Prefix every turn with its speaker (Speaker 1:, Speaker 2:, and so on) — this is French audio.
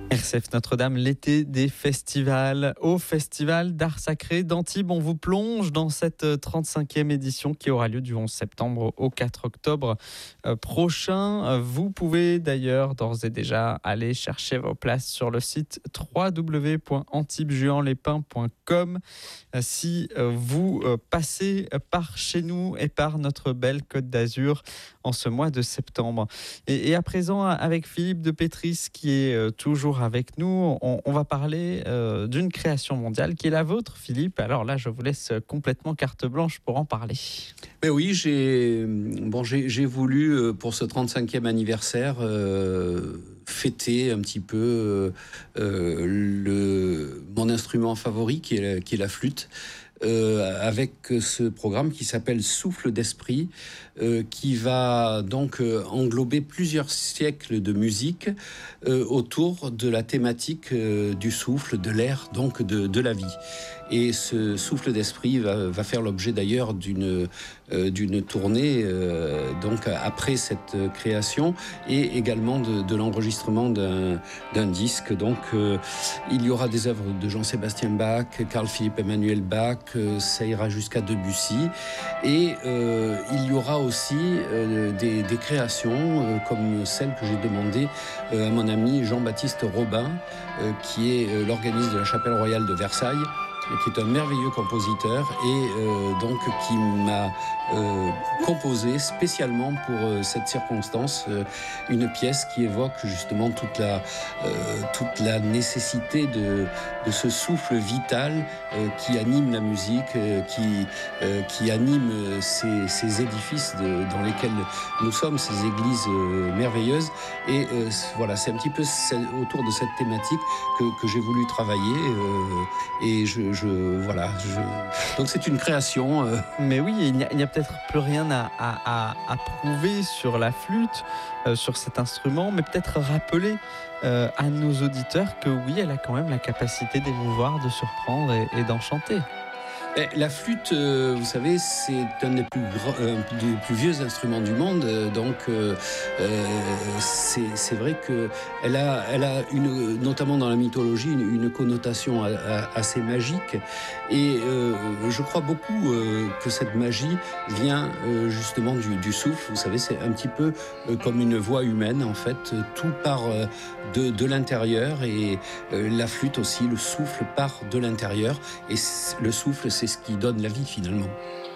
Speaker 1: RCF Notre-Dame, l'été des festivals. Au Festival d'Art Sacré d'Antibes, on vous plonge dans cette 35e édition qui aura lieu du 11 septembre au 4 octobre prochain. Vous pouvez d'ailleurs d'ores et déjà aller chercher vos places sur le site www.antibesjuanlespins.com si vous passez par chez nous et par notre belle Côte d'Azur en ce mois de septembre. Et à présent, avec Philippe de Pétris qui est toujours avec nous, on va parler d'une création mondiale qui est la vôtre, Philippe. Alors là, je vous laisse complètement carte blanche pour en parler.
Speaker 2: Mais oui, j'ai voulu, pour ce 35e anniversaire, fêter un petit peu mon instrument favori, qui est la flûte. Avec ce programme qui s'appelle Souffle d'esprit, qui va donc englober plusieurs siècles de musique autour de la thématique du souffle, de l'air, donc de la vie. Et ce souffle d'esprit va faire l'objet d'ailleurs d'une tournée donc après cette création, et également de l'enregistrement d'un disque. Donc il y aura des œuvres de Jean-Sébastien Bach, Carl-Philipp Emanuel Bach, ça ira jusqu'à Debussy, et il y aura aussi des créations comme celle que j'ai demandée à mon ami Jean-Baptiste Robin, qui est l'organiste de la Chapelle Royale de Versailles, qui est un merveilleux compositeur, et donc qui m'a composé spécialement pour cette circonstance une pièce qui évoque justement toute la nécessité de ce souffle vital qui anime la musique, qui anime ces édifices dans lesquels nous sommes, ces églises merveilleuses. Et voilà, c'est un petit peu autour de cette thématique que j'ai voulu travailler, et donc c'est une création.
Speaker 1: Mais oui, il n'y a peut-être plus rien à prouver sur la flûte, sur cet instrument, mais peut-être rappeler à nos auditeurs que oui, elle a quand même la capacité d'émouvoir, de surprendre et d'enchanter.
Speaker 2: La flûte, vous savez, c'est un des plus vieux instruments du monde. Donc, c'est vrai qu'elle a notamment dans la mythologie, une connotation assez magique. Et je crois beaucoup que cette magie vient justement du souffle. Vous savez, c'est un petit peu comme une voix humaine, en fait. Tout part de l'intérieur, et la flûte aussi, le souffle part de l'intérieur. Et le souffle, c'est ce qui donne la vie finalement.